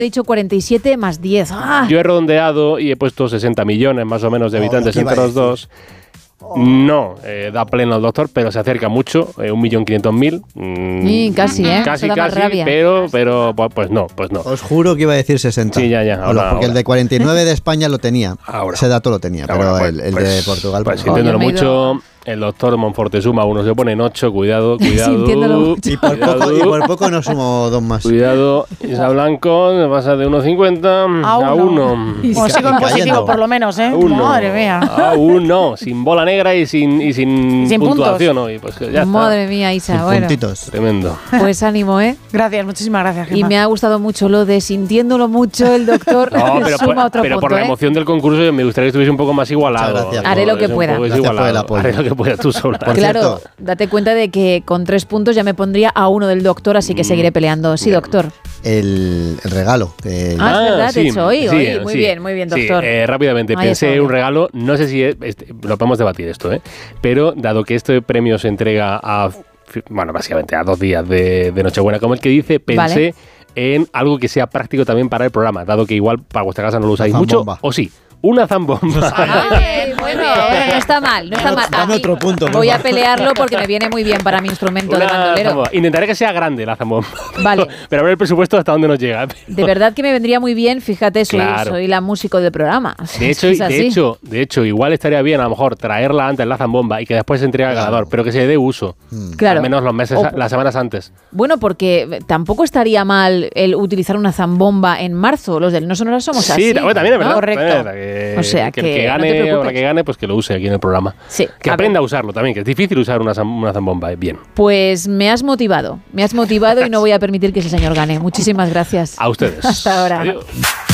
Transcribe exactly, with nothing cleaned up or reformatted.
He dicho cuarenta y siete más diez. ¡Ah! Yo he redondeado y he puesto sesenta millones más o menos de habitantes oh, entre los dos. Oh. No, eh, da pleno al doctor, pero se acerca mucho, eh, un millón quinientos mil. Mm, sí, casi, ¿eh? Casi, casi, pero, pero pues no, pues no. Os juro que iba a decir sesenta. Sí, ya, ya. Ahora, porque ahora. el de cuarenta y nueve de España lo tenía. Ahora. Ese dato lo tenía, Ahora, pero pues, el, el pues, de Portugal... Pues Pues, sintiéndolo oh, mucho... El doctor Monfortesuma uno se pone en ocho, cuidado, cuidado. Sintiéndolo mucho. y, por poco, y por poco no sumo dos más. Cuidado, Isa Blanco, me pasa de uno cincuenta a uno. Como sigo en positivo, por lo menos, ¿eh? Uno. Madre mía. A uno, sin bola negra y sin, y sin, sin puntuación hoy. Pues ya está. Madre mía, Isa, Sin bueno. puntitos. Tremendo. Pues ánimo, ¿eh? Gracias, muchísimas gracias, Gemma. Y me ha gustado mucho lo de sintiéndolo mucho el doctor. No, pero, suma por, otro pero punto, por la ¿eh? emoción del concurso me gustaría que estuviese un poco más igualado. Muchas gracias. Haré lo que Es un pueda. poco Gracias por el desigualado. apoyo. Haré lo que pueda tú sola. Por Claro, cierto, date cuenta de que con tres puntos ya me pondría a uno del doctor, así que seguiré peleando. Sí, Bien. doctor. el, el regalo. Que Ah, es verdad, de hecho, hoy, sí, hoy. Muy sí. bien, muy bien, Sí, doctor. eh, rápidamente, Ahí pensé está, un bien. regalo, no sé si es, este, lo podemos debatir esto, ¿eh? Pero dado que este premio se entrega a, bueno, básicamente a dos días de, de Nochebuena, como el que dice, pensé Vale. en algo que sea práctico también para el programa, dado que igual para vuestra casa no lo usáis mucho, zambomba. o sí. Una zambomba. Ay, bueno, no está mal, no está mal. A Dame mí otro punto, por voy a favor. pelearlo porque me viene muy bien para mi instrumento de Una bandolero. zambomba. Intentaré que sea grande la zambomba. Vale. Pero a ver el presupuesto hasta dónde nos llega. De verdad que me vendría muy bien, fíjate, soy, Claro. soy la músico del programa. De hecho, Es de así. hecho, de hecho, igual estaría bien a lo mejor traerla antes la zambomba y que después se entregue al Claro. ganador, pero que se dé uso. Claro. Al menos los meses, O- las semanas antes. Bueno, porque tampoco estaría mal el utilizar una zambomba en marzo. Los del No Sonoras somos Sí, así. bueno, también es ¿no? verdad. Correcto. También es verdad que, O sea, que que el que no te gane o preocupes. la que gane, pues que lo use aquí en el programa. Sí, Que a aprenda ver. a usarlo también, que es difícil usar una, zam- una zambomba. eh, Bien. Pues me has motivado, me has motivado y no voy a permitir que ese señor gane. Muchísimas gracias. A ustedes. Hasta ahora. Adiós.